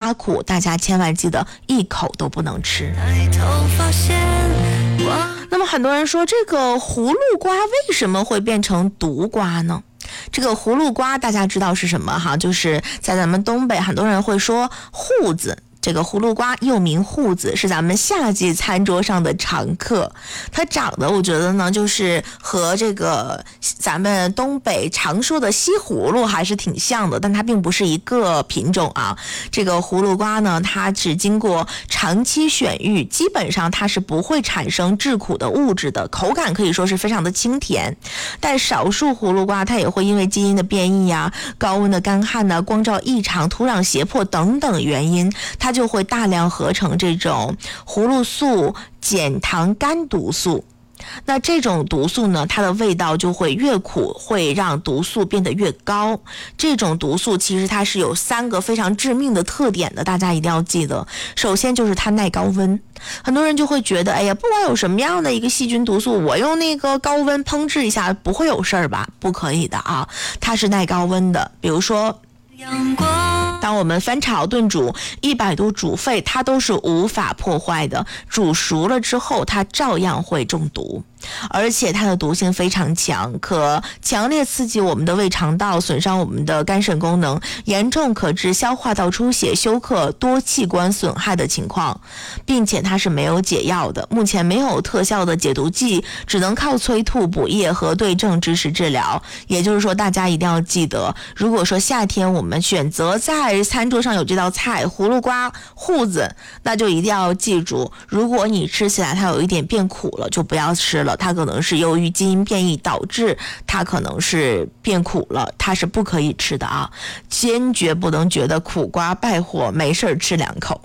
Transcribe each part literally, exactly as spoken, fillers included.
发苦，大家千万记得一口都不能吃。那么很多人说，这个葫芦瓜为什么会变成毒瓜呢？这个葫芦瓜大家知道是什么哈？就是在咱们东北，很多人会说瓠子。这个葫芦瓜又名瓠子，是咱们夏季餐桌上的常客。它长得我觉得呢，就是和这个咱们东北常说的西葫芦还是挺像的，但它并不是一个品种啊。这个葫芦瓜呢，它只经过长期选育，基本上它是不会产生致苦的物质的，口感可以说是非常的清甜。但少数葫芦瓜它也会因为基因的变异呀、高温的干旱呢、光照异常、土壤胁迫等等原因，它它就会大量合成这种葫芦素减糖苷毒素。那这种毒素呢，它的味道就会越苦，会让毒素变得越高。这种毒素其实它是有三个非常致命的特点的，大家一定要记得。首先就是它耐高温，很多人就会觉得，哎呀，不管有什么样的一个细菌毒素，我用那个高温烹制一下不会有事儿吧？不可以的啊，它是耐高温的。比如说当我们翻炒炖煮一百度煮沸，它都是无法破坏的，煮熟了之后它照样会中毒，而且它的毒性非常强，可强烈刺激我们的胃肠道，损伤我们的肝肾功能，严重可致消化道出血、休克、多器官损害的情况，并且它是没有解药的，目前没有特效的解毒剂，只能靠催吐、补液和对症支持治疗。也就是说，大家一定要记得，如果说夏天我们选择在餐桌上有这道菜葫芦瓜瓠子，那就一定要记住，如果你吃起来它有一点变苦了，就不要吃了，它可能是由于基因变异导致它可能是变苦了，它是不可以吃的啊，坚决不能觉得苦瓜败火没事吃两口。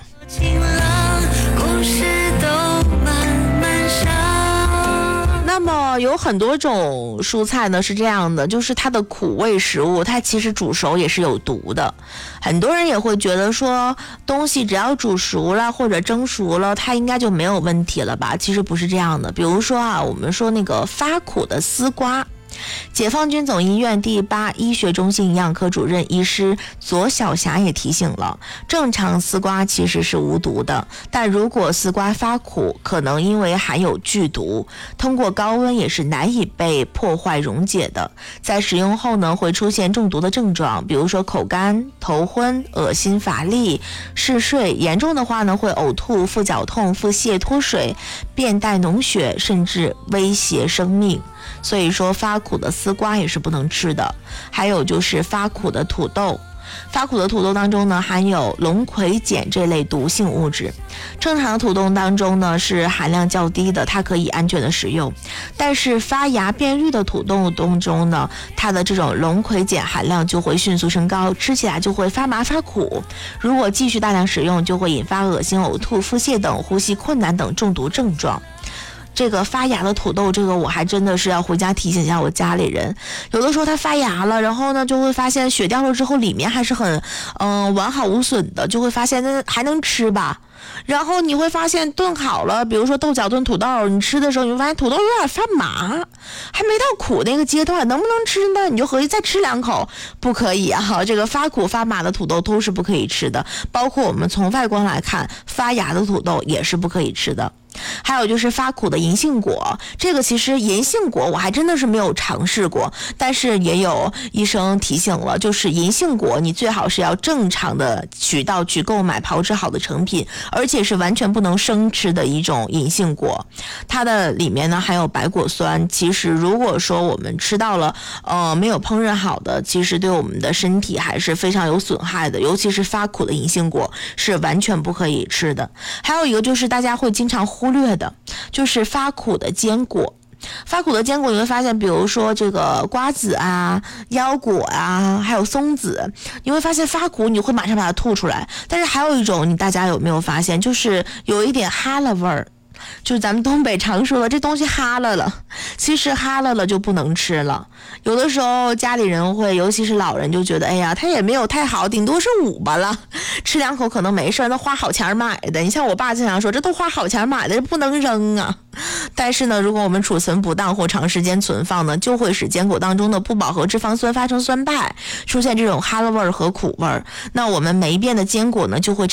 那么有很多种蔬菜呢是这样的，就是它的苦味食物，它其实煮熟也是有毒的。很多人也会觉得说，东西只要煮熟了或者蒸熟了，它应该就没有问题了吧？其实不是这样的。比如说啊，我们说那个发苦的丝瓜，解放军总医院第八医学中心营养科主任医师左晓霞也提醒了，正常丝瓜其实是无毒的，但如果丝瓜发苦，可能因为含有剧毒，通过高温也是难以被破坏溶解的，在使用后呢，会出现中毒的症状，比如说口干、头昏、恶心、乏力、嗜睡，严重的话呢，会呕吐、腹绞痛、腹泻、脱水、便带脓血，甚至威胁生命。所以说发苦的丝瓜也是不能吃的。还有就是发苦的土豆，发苦的土豆当中呢含有龙葵碱这类毒性物质，正常的土豆当中呢是含量较低的，它可以安全的食用，但是发芽变绿的土豆当中呢，它的这种龙葵碱含量就会迅速升高，吃起来就会发麻发苦，如果继续大量食用，就会引发恶心、呕吐、腹泻等呼吸困难等中毒症状。这个发芽的土豆，这个我还真的是要回家提醒一下我家里人，有的时候它发芽了，然后呢就会发现血掉了之后里面还是很嗯、呃、完好无损的，就会发现那还能吃吧。然后你会发现炖好了，比如说豆角炖土豆，你吃的时候你会发现土豆有点发麻，还没到苦那个阶段，能不能吃呢？你就合计再吃两口，不可以啊！这个发苦发麻的土豆都是不可以吃的，包括我们从外观来看，发芽的土豆也是不可以吃的。还有就是发苦的银杏果，这个其实银杏果我还真的是没有尝试过，但是也有医生提醒了，就是银杏果你最好是要正常的渠道去购买炮制好的成品，而且是完全不能生吃的一种银杏果，它的里面呢含有白果酸，其实如果说我们吃到了呃没有烹饪好的，其实对我们的身体还是非常有损害的，尤其是发苦的银杏果是完全不可以吃的。还有一个就是大家会经常忽略的，就是发苦的坚果。发苦的坚果你会发现，比如说这个瓜子啊、腰果啊，还有松子，你会发现发苦你会马上把它吐出来。但是还有一种，你大家有没有发现，就是有一点哈喇味儿，就是咱们东北常说的这东西哈喇了，其实哈喇了就不能吃了。有的时候家里人会，尤其是老人就觉得，哎呀，它也没有太好，顶多是五吧了，吃两口可能没事，那花好钱买的。你像我爸经常说，这都花好钱买的，不能扔啊。但是呢，如果我们储存不当或长时间存放呢，就会使坚果当中的不饱和脂肪酸发生酸败，出现这种哈喇味儿和苦味儿。那我们霉变的坚果呢，就会